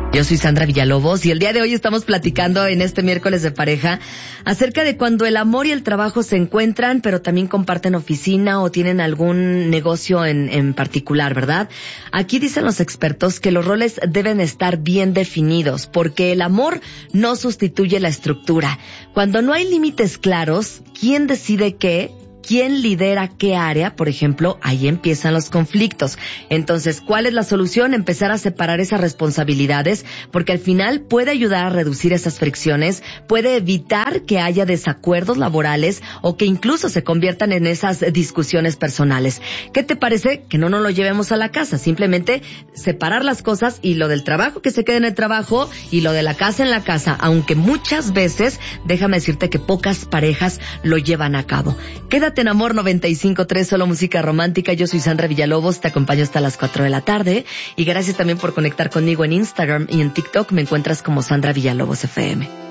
Yo soy Sandra Villalobos y el día de hoy estamos platicando en este miércoles de pareja acerca de cuando el amor y el trabajo se encuentran, pero también comparten oficina o tienen algún negocio en particular, ¿verdad? Aquí dicen los expertos que los roles deben estar bien definidos porque el amor no sustituye la estructura. Cuando no hay límites claros, ¿quién decide qué? ¿Quién lidera qué área? Por ejemplo, ahí empiezan los conflictos. Entonces, ¿cuál es la solución? Empezar a separar esas responsabilidades, porque al final puede ayudar a reducir esas fricciones, puede evitar que haya desacuerdos laborales o que incluso se conviertan en esas discusiones personales. ¿Qué te parece? Que no nos lo llevemos a la casa, simplemente separar las cosas y lo del trabajo que se quede en el trabajo y lo de la casa en la casa, aunque muchas veces, déjame decirte que pocas parejas lo llevan a cabo. Quédate en Amor 95.3, solo música romántica. Yo soy Sandra Villalobos, te acompaño hasta las 4 de la tarde. Y gracias también por conectar conmigo en Instagram y en TikTok. Me encuentras como Sandra Villalobos FM.